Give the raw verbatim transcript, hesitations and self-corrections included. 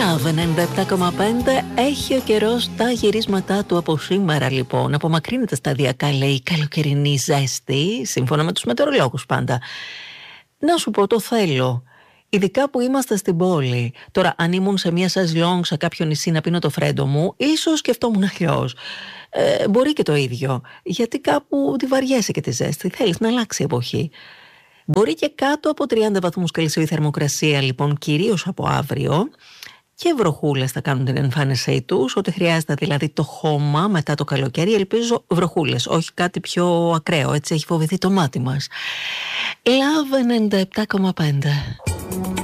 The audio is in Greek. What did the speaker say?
Λαβ ενενήντα επτά κόμμα πέντε. Έχει ο καιρός τα γυρίσματά του από σήμερα, λοιπόν. Απομακρύνεται σταδιακά, λέει, η καλοκαιρινή ζέστη, σύμφωνα με τους μετεωρολόγους πάντα. Να σου πω, το θέλω. Ειδικά που είμαστε στην πόλη. Τώρα, αν ήμουν σε μια σεζλόνγκ σε κάποιο νησί να πίνω το φρέντο μου, ίσως σκεφτόμουν αλλιώς. Ε, μπορεί και το ίδιο. Γιατί κάπου τη βαριέσαι και τη ζέστη. Θέλεις να αλλάξει η εποχή. Μπορεί και κάτω από τριάντα βαθμούς Κελσίου η θερμοκρασία, λοιπόν, κυρίως από αύριο. Και βροχούλες θα κάνουν την εμφάνισή τους. Ό,τι χρειάζεται δηλαδή το χώμα μετά το καλοκαίρι. Ελπίζω βροχούλες, όχι κάτι πιο ακραίο. Έτσι έχει φοβηθεί το μάτι μας. Λαβ ενενήντα επτά κόμμα πέντε.